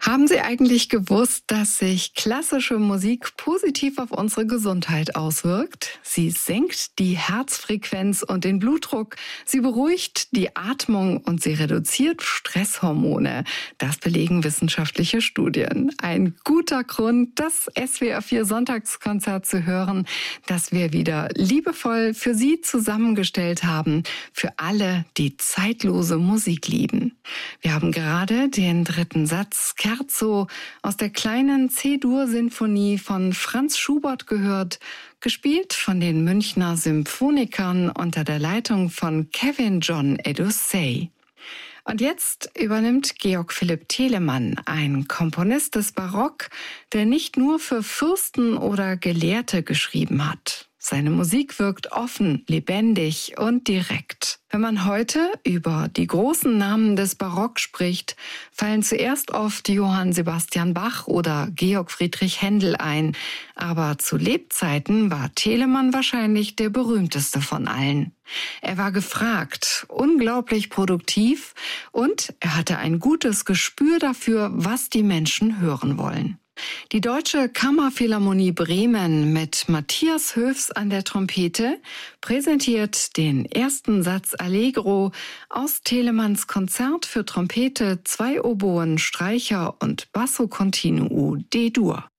Haben Sie eigentlich gewusst, dass sich klassische Musik positiv auf unsere Gesundheit auswirkt? Sie senkt die Herzfrequenz und den Blutdruck, sie beruhigt die Atmung und sie reduziert Stresshormone. Das belegen wissenschaftliche Studien. Ein guter Grund, das SWR 4 Sonntagskonzert zu hören, das wir wieder liebevoll für Sie zusammengestellt haben, für alle, die zeitlose Musik lieben. Wir haben gerade den dritten Satz Scherzo aus der kleinen C-Dur-Sinfonie von Franz Schubert gehört, gespielt von den Münchner Symphonikern unter der Leitung von Kevin John Edusei. Und jetzt übernimmt Georg Philipp Telemann, ein Komponist des Barock, der nicht nur für Fürsten oder Gelehrte geschrieben hat. Seine Musik wirkt offen, lebendig und direkt. Wenn man heute über die großen Namen des Barock spricht, fallen zuerst oft Johann Sebastian Bach oder Georg Friedrich Händel ein. Aber zu Lebzeiten war Telemann wahrscheinlich der berühmteste von allen. Er war gefragt, unglaublich produktiv und er hatte ein gutes Gespür dafür, was die Menschen hören wollen. Die Deutsche Kammerphilharmonie Bremen mit Matthias Höfs an der Trompete präsentiert den ersten Satz Allegro aus Telemanns Konzert für Trompete, 2 Oboen, Streicher und Basso Continuo D-Dur.